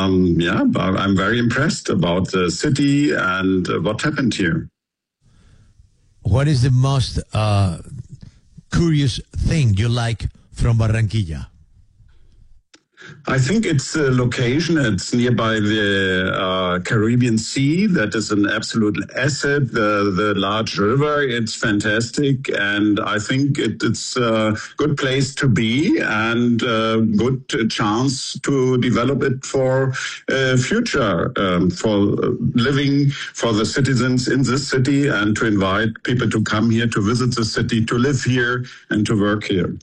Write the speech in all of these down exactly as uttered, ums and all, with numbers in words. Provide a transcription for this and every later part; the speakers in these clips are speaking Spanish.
um, yeah, I'm very impressed about the city and uh, what happened here. What is the most uh, curious thing you like from Barranquilla? I think it's the location. It's nearby the uh, Caribbean Sea. That is an absolute asset. The, the large river, it's fantastic. And I think it, it's a good place to be and a good chance to develop it for uh, future, um, for living for the citizens in this city and to invite people to come here, to visit the city, to live here and to work here.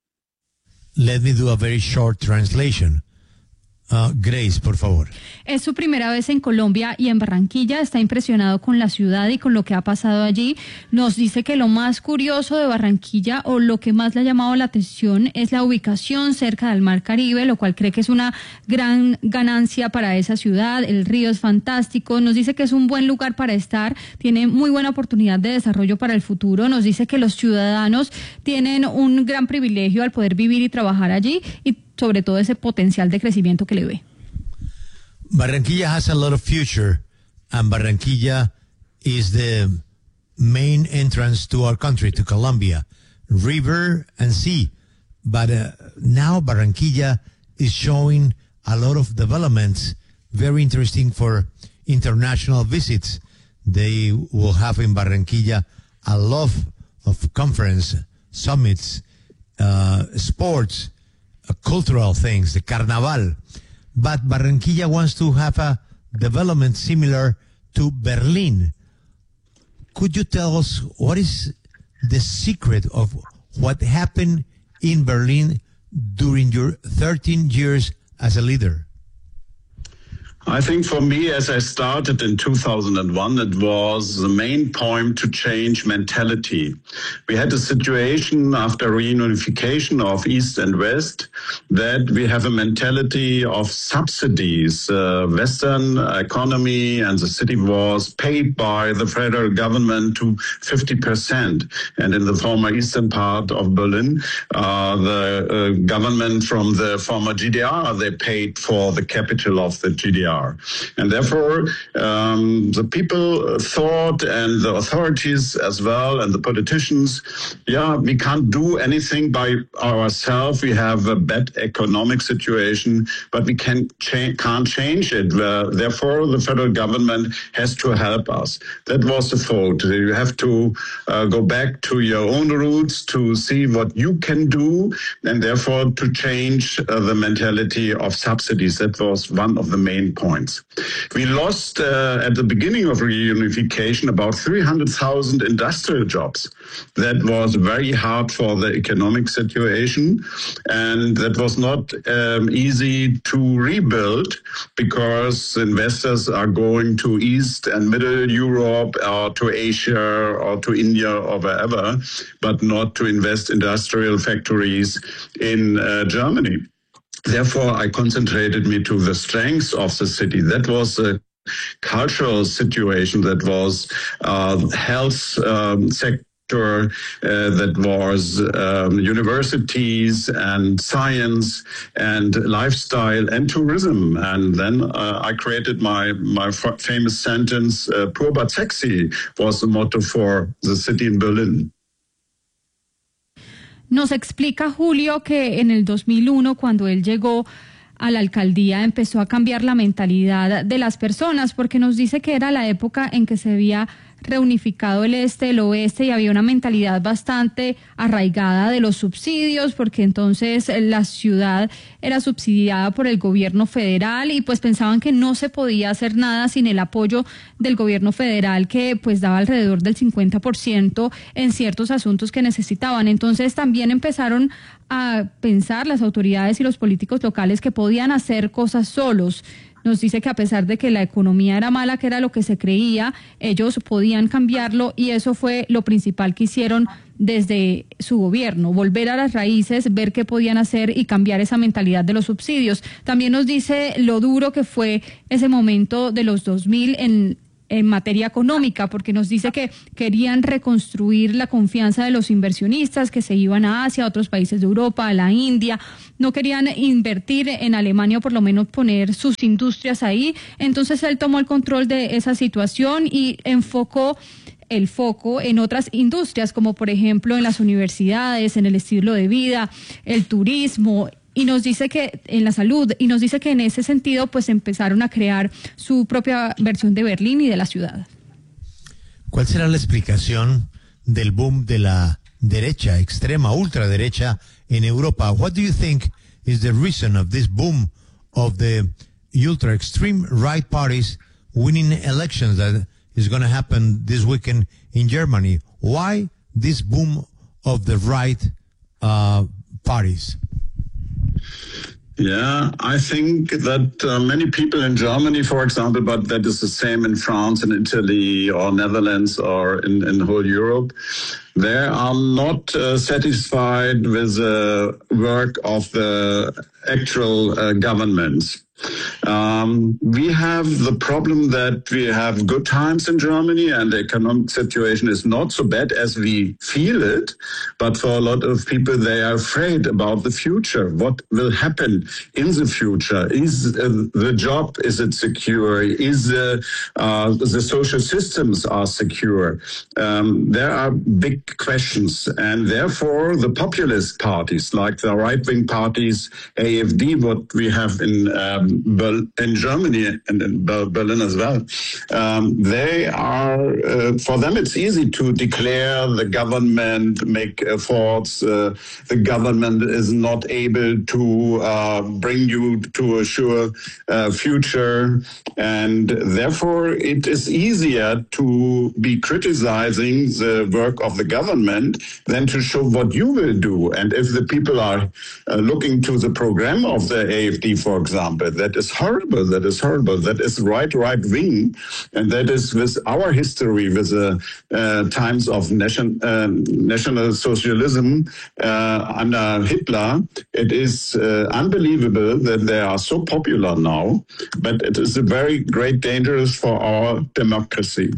Let me do a very short translation. Uh, Grace, por favor. Es su primera vez en Colombia y en Barranquilla. Está impresionado con la ciudad y con lo que ha pasado allí. Nos dice que lo más curioso de Barranquilla o lo que más le ha llamado la atención es la ubicación cerca del Mar Caribe, lo cual cree que es una gran ganancia para esa ciudad. El río es fantástico. Nos dice que es un buen lugar para estar. Tiene muy buena oportunidad de desarrollo para el futuro. Nos dice que los ciudadanos tienen un gran privilegio al poder vivir y trabajar allí y sobre todo ese potencial de crecimiento que le ve. Barranquilla has a lot of future, and Barranquilla is the main entrance to our country, to Colombia, river and sea. But uh, now Barranquilla is showing a lot of developments, very interesting for international visits. They will have in Barranquilla a lot of conference, summits, uh, sports, Uh, cultural things, the carnaval. But Barranquilla wants to have a development similar to Berlin. Could you tell us what is the secret of what happened in Berlin during your thirteen years as a leader? I think for me, as I started in two thousand one, it was the main point to change mentality. We had a situation after reunification of East and West that we have a mentality of subsidies. Uh, Western economy and the city was paid by the federal government to fifty percent. And in the former eastern part of Berlin, uh, the uh, government from the former G D R, they paid for the capital of the G D R. And therefore, um, the people thought, and the authorities as well, and the politicians, yeah, we can't do anything by ourselves. We have a bad economic situation, but we can cha- can't change it. Uh, therefore, the federal government has to help us. That was the thought. You have to uh, go back to your own roots to see what you can do, and therefore to change uh, the mentality of subsidies. That was one of the main points. Points. We lost uh, at the beginning of reunification about three hundred thousand industrial jobs. That was very hard for the economic situation, and that was not um, easy to rebuild because investors are going to East and Middle Europe or to Asia or to India or wherever, but not to invest industrial factories in uh, Germany. Therefore, I concentrated me to the strengths of the city. That was a cultural situation, that was uh, health um, sector, uh, that was um, universities and science and lifestyle and tourism. And then uh, I created my, my f- famous sentence, uh, "Pur but sexy" was the motto for the city in Berlin. Nos explica Julio que en el dos mil uno, cuando él llegó a la alcaldía, empezó a cambiar la mentalidad de las personas, porque nos dice que era la época en que se había reunificado el este, el oeste, y había una mentalidad bastante arraigada de los subsidios, porque entonces la ciudad era subsidiada por el gobierno federal y pues pensaban que no se podía hacer nada sin el apoyo del gobierno federal, que pues daba alrededor del cincuenta por ciento en ciertos asuntos que necesitaban. Entonces también empezaron a pensar las autoridades y los políticos locales que podían hacer cosas solos. Nos dice que a pesar de que la economía era mala, que era lo que se creía, ellos podían cambiarlo, y eso fue lo principal que hicieron desde su gobierno, volver a las raíces, ver qué podían hacer y cambiar esa mentalidad de los subsidios. También nos dice lo duro que fue ese momento de los dos mil en en materia económica, porque nos dice que querían reconstruir la confianza de los inversionistas que se iban a Asia, a otros países de Europa, a la India, no querían invertir en Alemania o por lo menos poner sus industrias ahí. Entonces él tomó el control de esa situación y enfocó el foco en otras industrias, como por ejemplo en las universidades, en el estilo de vida, el turismo, y nos dice que en la salud, y nos dice que en ese sentido pues empezaron a crear su propia versión de Berlín y de la ciudad. ¿Cuál será la explicación del boom de la derecha, extrema, ultraderecha en Europa? What do you think is the reason of this boom of the ultra extreme right parties winning elections that is going to happen this weekend in Germany? Why this boom of the right uh, parties? Yeah, I think that uh, many people in Germany, for example, but that is the same in France and Italy or Netherlands or in, in whole Europe, they are not uh, satisfied with the work of the actual uh, governments. Um, we have the problem that we have good times in Germany and the economic situation is not so bad as we feel it. But for a lot of people, they are afraid about the future. What will happen in the future? Is uh, the job, is it secure? Is uh, uh, the social systems are secure? Um, there are big questions. And therefore, the populist parties, like the right-wing parties, A F D, what we have in um, in Germany and in Berlin as well, um, they are, uh, for them it's easy to declare the government, make efforts, uh, the government is not able to uh, bring you to a sure uh, future, and therefore it is easier to be criticizing the work of the government than to show what you will do. And if the people are uh, looking to the program of the A F D, for example, that is horrible, that is horrible, that is right, right wing, and that is with our history, with the uh, times of nation, uh, national socialism uh, under Hitler. It is uh, unbelievable that they are so popular now, but it is a very great danger for our democracy.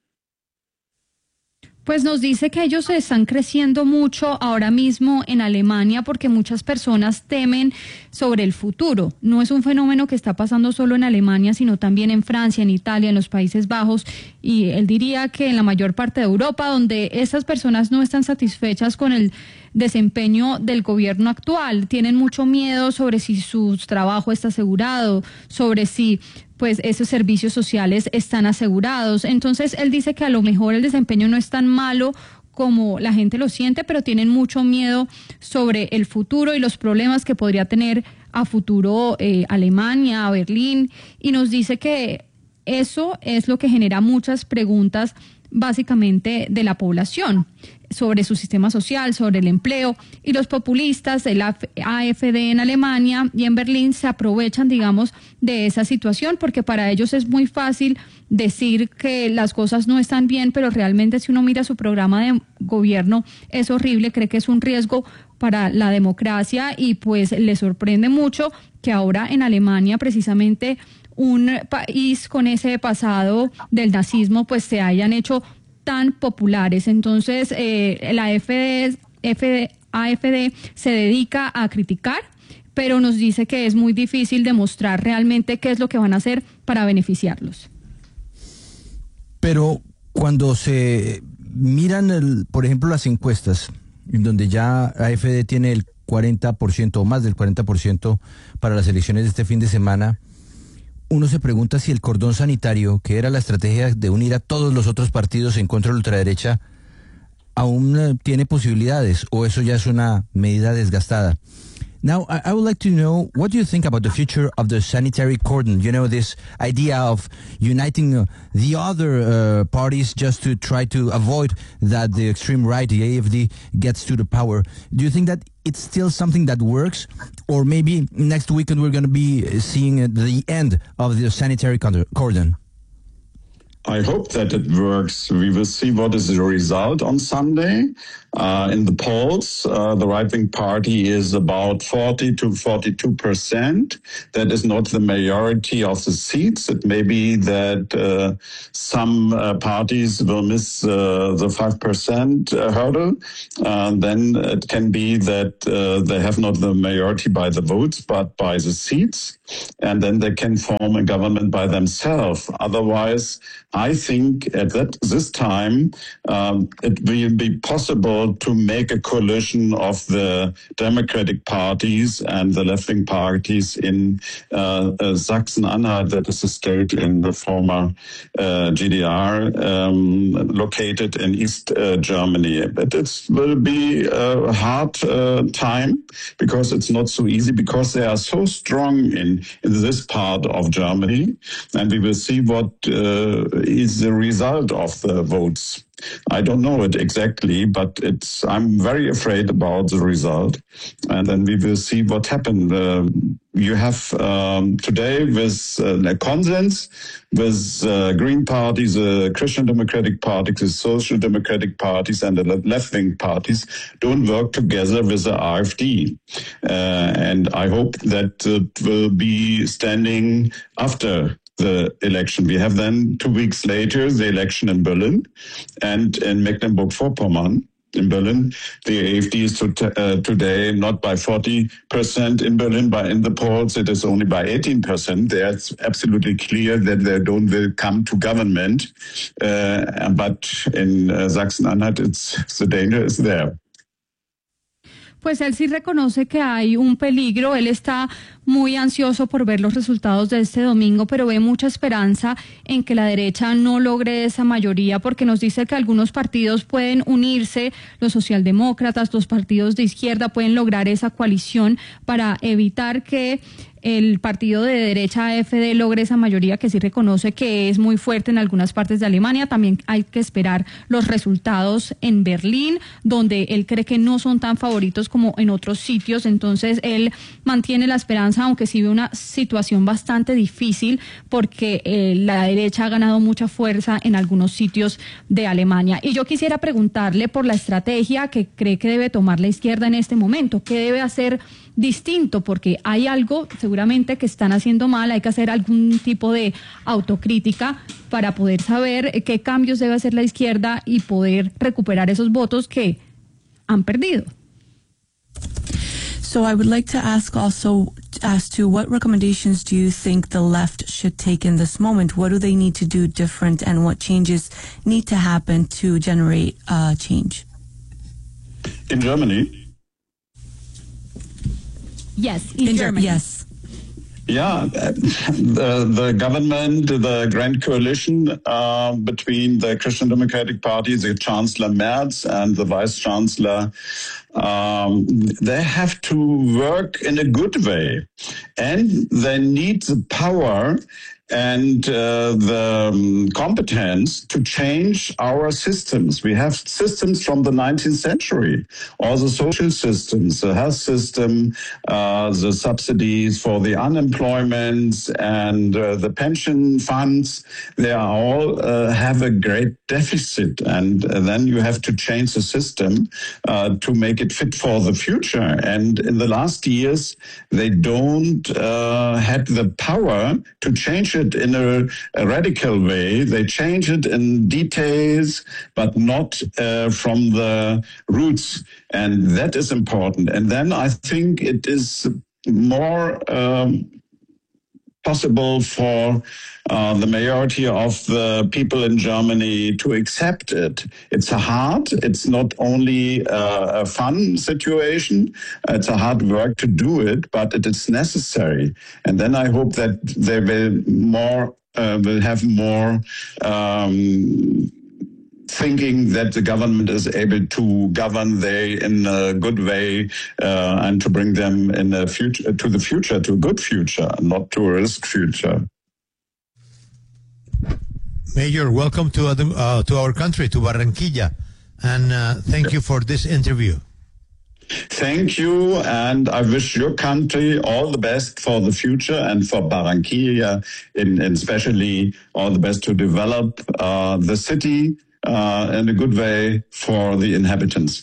Pues nos dice que ellos están creciendo mucho ahora mismo en Alemania porque muchas personas temen sobre el futuro. No es un fenómeno que está pasando solo en Alemania, sino también en Francia, en Italia, en los Países Bajos, y él diría que en la mayor parte de Europa, donde estas personas no están satisfechas con el desempeño del gobierno actual, tienen mucho miedo sobre si su trabajo está asegurado, sobre si pues esos servicios sociales están asegurados. Entonces él dice que a lo mejor el desempeño no es tan malo como la gente lo siente, pero tienen mucho miedo sobre el futuro y los problemas que podría tener a futuro eh, Alemania, Berlín, y nos dice que eso es lo que genera muchas preguntas básicamente de la población sobre su sistema social, sobre el empleo, y los populistas del A F D en Alemania y en Berlín se aprovechan, digamos, de esa situación, porque para ellos es muy fácil decir que las cosas no están bien, pero realmente si uno mira su programa de gobierno es horrible, cree que es un riesgo para la democracia, y pues le sorprende mucho que ahora en Alemania precisamente un país con ese pasado del nazismo pues se hayan hecho tan populares. Entonces eh, la A F D se dedica a criticar, pero nos dice que es muy difícil demostrar realmente qué es lo que van a hacer para beneficiarlos. Pero cuando se miran, el, por ejemplo, las encuestas, en donde ya A F D tiene el cuarenta por ciento o más del cuarenta por ciento para las elecciones de este fin de semana, uno se pregunta si el cordón sanitario, que era la estrategia de unir a todos los otros partidos en contra de la ultraderecha, aún tiene posibilidades, o eso ya es una medida desgastada. Now, I, I would like to know, what do you think about the future of the sanitary cordon? You know, this idea of uniting uh, the other uh, parties just to try to avoid that the extreme right, the A F D, gets to the power. Do you think that it's still something that works? Or maybe next weekend we're going to be seeing the end of the sanitary cordon? I hope that it works. We will see what is the result on Sunday. Uh, in the polls, uh, the right-wing party is about forty to forty-two percent. That is not the majority of the seats. It may be that uh, some uh, parties will miss uh, the five percent uh, hurdle. Uh, then it can be that uh, they have not the majority by the votes, but by the seats. And then they can form a government by themselves. Otherwise, I think at that, this time, um, it will be possible to make a coalition of the Democratic parties and the left-wing parties in uh, uh, Sachsen-Anhalt, that is a state in the former uh, G D R, um, located in East uh, Germany. But it will be a hard uh, time because it's not so easy, because they are so strong in, in this part of Germany. And we will see what uh, is the result of the votes. I don't know it exactly, but it's. I'm very afraid about the result, and then we will see what happened. Uh, you have um, today with uh, a consensus with uh, Green parties, the Christian Democratic Party, the Social Democratic parties, and the left-wing parties don't work together with the AfD, uh, and I hope that it will be standing after the election. We have then two weeks later the election in Berlin and in Mecklenburg-Vorpommern. In Berlin, the AfD is to t- uh, today not by forty percent in Berlin, but in the polls it is only by eighteen percent. It's absolutely clear that they don't will come to government. Uh, but in uh, Sachsen-Anhalt, it's the danger is there. Pues él sí reconoce que hay un peligro, él está muy ansioso por ver los resultados de este domingo, pero ve mucha esperanza en que la derecha no logre esa mayoría, porque nos dice que algunos partidos pueden unirse, los socialdemócratas, los partidos de izquierda pueden lograr esa coalición para evitar que el partido de derecha A F D logre esa mayoría, que sí reconoce que es muy fuerte en algunas partes de Alemania. También hay que esperar los resultados en Berlín, donde él cree que no son tan favoritos como en otros sitios. Entonces él mantiene la esperanza, aunque sí ve una situación bastante difícil, porque eh, la derecha ha ganado mucha fuerza en algunos sitios de Alemania. Y yo quisiera preguntarle por la estrategia que cree que debe tomar la izquierda en este momento. ¿Qué debe hacer distinto? Porque hay algo seguramente que están haciendo mal, hay que hacer algún tipo de autocrítica para poder saber qué cambios debe hacer la izquierda y poder recuperar esos votos que han perdido. So I would like to ask also as to what recommendations do you think the left should take in this moment? What do they need to do different, and what changes need to happen to generate uh, change? In Germany? Yes, in, in Germany. Yes. Yeah, the, the government, the grand coalition uh, between the Christian Democratic Party, the Chancellor Merz and the Vice Chancellor, um, they have to work in a good way, and they need the power and uh, the um, competence to change our systems. We have systems from the nineteenth century, all the social systems, the health system, uh, the subsidies for the unemployment and uh, the pension funds. They are all uh, have a great deficit, and uh, then you have to change the system uh, to make it fit for the future. And in the last years, they don't uh, had the power to change it in a, a radical way. They change it in details, but not uh, from the roots. And that is important. And then I think it is more um, possible for uh, the majority of the people in Germany to accept it. It's a hard, it's not only uh, a fun situation, it's a hard work to do it, but it is necessary. And then I hope that they will more, uh, will have more um, thinking that the government is able to govern they in a good way uh, and to bring them in a future to the future, to a good future, not to a risk future. Major, welcome to uh, to our country, to Barranquilla, and uh, thank you for this interview. Thank you, and I wish your country all the best for the future, and for Barranquilla, in, in especially all the best to develop uh, the city uh, in a good way for the inhabitants.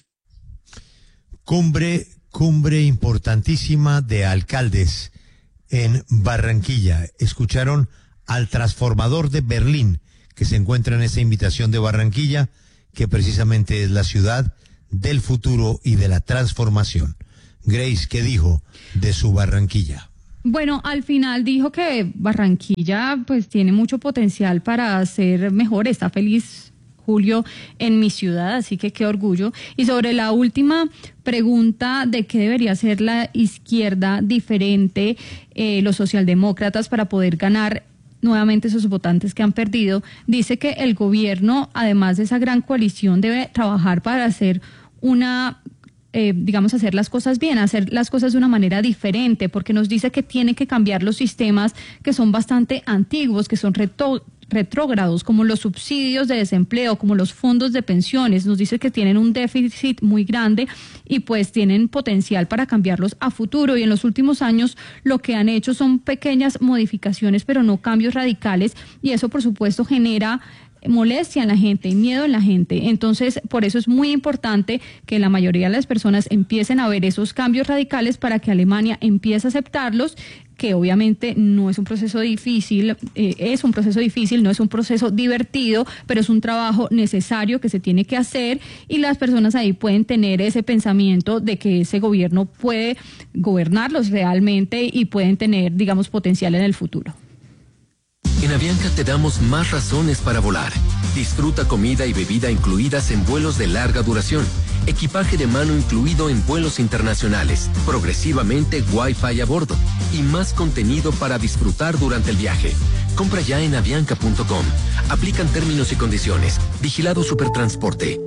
Cumbre, cumbre importantísima de alcaldes en Barranquilla. Escucharon al transformador de Berlín, que se encuentra en esa invitación de Barranquilla, que precisamente es la ciudad del futuro y de la transformación. Grace, ¿qué dijo de su Barranquilla? Bueno, al final dijo que Barranquilla pues tiene mucho potencial para ser mejor. Está feliz, Julio, en mi ciudad, así que qué orgullo. Y sobre la última pregunta de qué debería hacer la izquierda diferente, eh, los socialdemócratas, para poder ganar nuevamente esos votantes que han perdido, dice que el gobierno, además de esa gran coalición, debe trabajar para hacer una, eh, digamos, hacer las cosas bien, hacer las cosas de una manera diferente, porque nos dice que tiene que cambiar los sistemas que son bastante antiguos, que son reto retrógrados, como los subsidios de desempleo, como los fondos de pensiones. Nos dice que tienen un déficit muy grande y pues tienen potencial para cambiarlos a futuro, y en los últimos años lo que han hecho son pequeñas modificaciones, pero no cambios radicales, y eso por supuesto genera molestia en la gente y miedo en la gente. Entonces, por eso es muy importante que la mayoría de las personas empiecen a ver esos cambios radicales para que Alemania empiece a aceptarlos, que obviamente no es un proceso difícil, eh, es un proceso difícil, no es un proceso divertido, pero es un trabajo necesario que se tiene que hacer, y las personas ahí pueden tener ese pensamiento de que ese gobierno puede gobernarlos realmente y pueden tener, digamos, potencial en el futuro. En Avianca te damos más razones para volar. Disfruta comida y bebida incluidas en vuelos de larga duración, equipaje de mano incluido en vuelos internacionales, progresivamente Wi-Fi a bordo y más contenido para disfrutar durante el viaje. Compra ya en avianca punto com. Aplican términos y condiciones. Vigilado Supertransporte.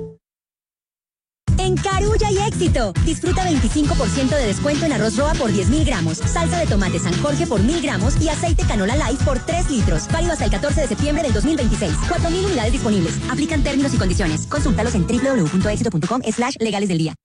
En Carulla hay éxito. Disfruta veinticinco por ciento de descuento en arroz roa por diez mil gramos, salsa de tomate San Jorge por mil gramos y aceite canola light por tres litros. Válido hasta el catorce de septiembre del dos mil veintiséis. cuatro mil unidades disponibles. Aplican términos y condiciones. Consúltalos en doble u doble u doble u punto éxito punto com slash legales del día.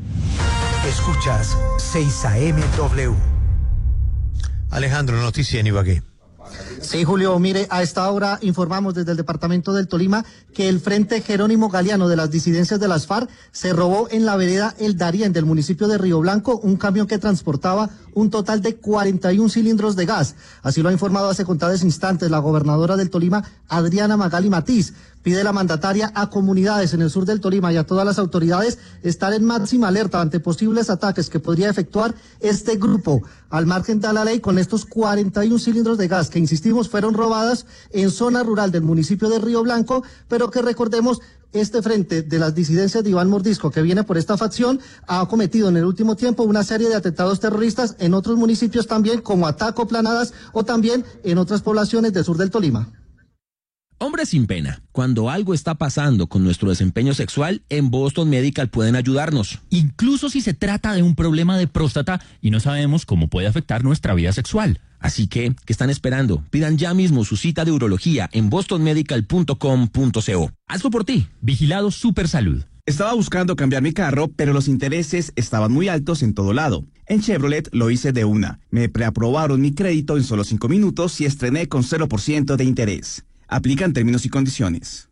Escuchas seis A M W. Alejandro, noticia en Ibagué. Sí, Julio, mire, a esta hora informamos desde el departamento del Tolima que el Frente Jerónimo Galeano de las disidencias de las FARC se robó en la vereda El Darién del municipio de Río Blanco un camión que transportaba un total de cuarenta y un cilindros de gas. Así lo ha informado hace contados instantes la gobernadora del Tolima, Adriana Magali Matiz. Pide la mandataria a comunidades en el sur del Tolima y a todas las autoridades estar en máxima alerta ante posibles ataques que podría efectuar este grupo. Al margen de la ley, con estos cuarenta y un cilindros de gas que, insistimos, fueron robadas en zona rural del municipio de Río Blanco, pero que recordemos, este frente de las disidencias de Iván Mordisco, que viene por esta facción, ha cometido en el último tiempo una serie de atentados terroristas en otros municipios también, como Ataco, Planadas, o también en otras poblaciones del sur del Tolima. Hombres sin pena, cuando algo está pasando con nuestro desempeño sexual, en Boston Medical pueden ayudarnos. Incluso si se trata de un problema de próstata y no sabemos cómo puede afectar nuestra vida sexual. Así que, ¿qué están esperando? Pidan ya mismo su cita de urología en boston medical punto com punto co. Hazlo por ti. Vigilado Supersalud. Estaba buscando cambiar mi carro, pero los intereses estaban muy altos en todo lado. En Chevrolet lo hice de una. Me preaprobaron mi crédito en solo cinco minutos y estrené con cero por ciento de interés. Aplican términos y condiciones.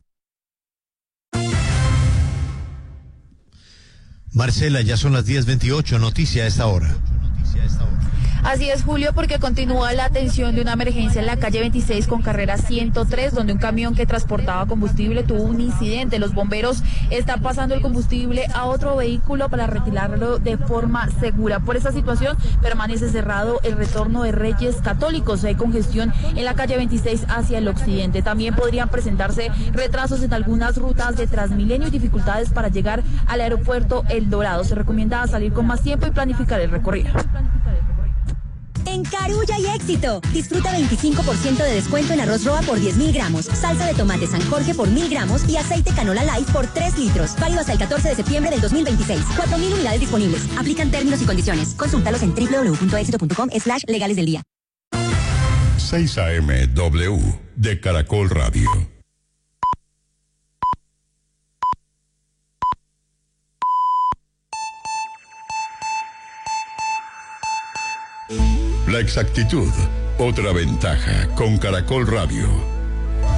Marcela, ya son las diez veintiocho, noticia a esta hora. Así es, Julio, porque continúa la atención de una emergencia en la calle veintiséis con carrera ciento tres, donde un camión que transportaba combustible tuvo un incidente. Los bomberos están pasando el combustible a otro vehículo para retirarlo de forma segura. Por esta situación permanece cerrado el retorno de Reyes Católicos. Hay congestión en la calle veintiséis hacia el occidente. También podrían presentarse retrasos en algunas rutas de Transmilenio y dificultades para llegar al aeropuerto El Dorado. Se recomienda salir con más tiempo y planificar el recorrido. En Carulla hay éxito. Disfruta veinticinco por ciento de descuento en arroz roa por diez mil gramos, salsa de tomate San Jorge por mil gramos y aceite canola light por tres litros. Válido hasta el catorce de septiembre del dos mil veintiséis. cuatro mil unidades disponibles. Aplican términos y condiciones. Consúltalos en doble u doble u doble u punto éxito punto com slash legales del día. seis A M W de Caracol Radio. La exactitud, otra ventaja con Caracol Radio.